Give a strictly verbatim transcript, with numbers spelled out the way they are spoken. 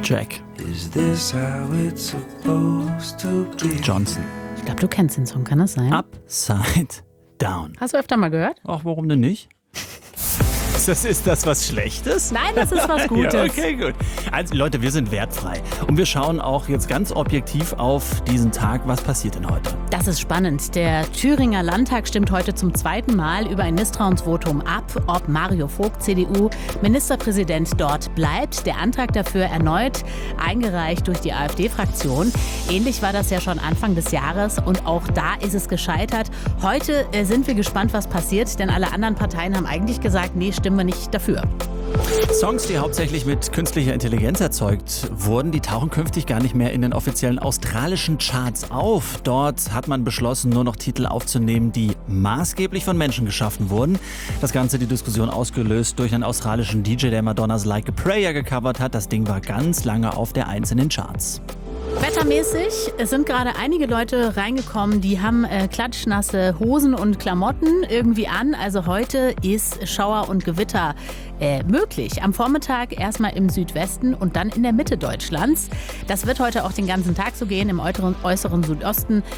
Jack Is this how it's supposed to be? Johnson. Ich glaube, du kennst den Song, kann das sein? Upside Down. Hast du öfter mal gehört? Ach, warum denn nicht? Das ist das was Schlechtes? Nein, das ist was Gutes. Ja, okay, gut. Also Leute, wir sind wertfrei. Und wir schauen auch jetzt ganz objektiv auf diesen Tag. Was passiert denn heute? Das ist spannend. Der Thüringer Landtag stimmt heute zum zweiten Mal über ein Misstrauensvotum ab, ob Mario Vogt, C D U, Ministerpräsident dort bleibt. Der Antrag dafür erneut eingereicht durch die AfD-Fraktion. Ähnlich war das ja schon Anfang des Jahres und auch da ist es gescheitert. Heute äh, sind wir gespannt, was passiert, denn alle anderen Parteien haben eigentlich gesagt, nee, stimmen wir nicht dafür. Songs, die hauptsächlich mit künstlicher Intelligenz erzeugt wurden, die tauchen künftig gar nicht mehr in den offiziellen australischen Charts auf. Dort hat man beschlossen, nur noch Titel aufzunehmen, die maßgeblich von Menschen geschaffen wurden. Das Ganze die Diskussion ausgelöst durch einen australischen D J, der Madonnas Like a Prayer gecovert hat. Das Ding war ganz lange auf der Eins in den Charts. Wettermäßig, es sind gerade einige Leute reingekommen, die haben äh, klatschnasse Hosen und Klamotten irgendwie an. Also heute ist Schauer und Gewitter äh, möglich. Am Vormittag erstmal im Südwesten und dann in der Mitte Deutschlands. Das wird heute auch den ganzen Tag so gehen. Im äußeren, äußeren Südosten